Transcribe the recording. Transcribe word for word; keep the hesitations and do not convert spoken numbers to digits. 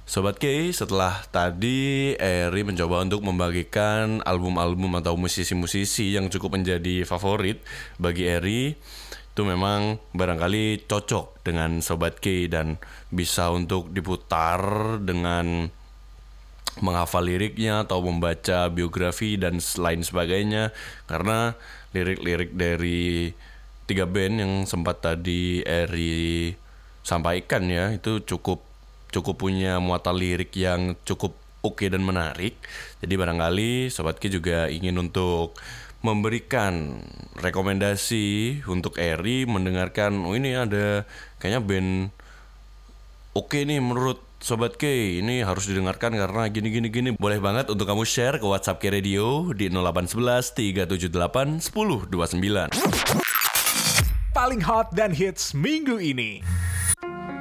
Sobat K, setelah tadi Eri mencoba untuk membagikan album-album atau musisi-musisi yang cukup menjadi favorit bagi Eri, itu memang barangkali cocok dengan Sobat K dan bisa untuk diputar dengan menghafal liriknya atau membaca biografi dan lain sebagainya. Karena lirik-lirik dari tiga band yang sempat tadi Eri sampaikan ya, itu cukup cukup punya muatan lirik yang cukup oke dan menarik. Jadi barangkali Sobat Ki juga ingin untuk memberikan rekomendasi untuk Eri mendengarkan, oh ini ada kayaknya band oke nih menurut Sobat K, ini harus didengarkan karena gini gini gini. Boleh banget untuk kamu share ke WhatsApp K Radio di nol delapan satu satu tiga tujuh delapan satu nol dua sembilan. Paling hot dan hits minggu ini.